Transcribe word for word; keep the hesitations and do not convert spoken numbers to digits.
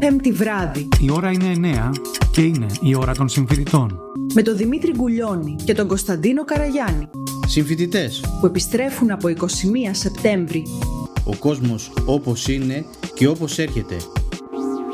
Πέμπτη βράδυ. Η ώρα είναι εννέα και είναι η ώρα των συμφοιτητών. Με τον Δημήτρη Γκουλιώνη και τον Κωνσταντίνο Καραγιάννη. Συμφοιτητές Που επιστρέφουν από είκοσι μία Σεπτέμβρη. Ο κόσμος όπως είναι και όπως έρχεται.